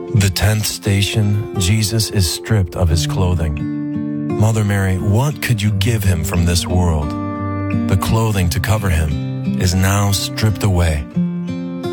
The 10th station, Jesus is stripped of his clothing. Mother Mary, what could you give him from this world? The clothing to cover him is now stripped away.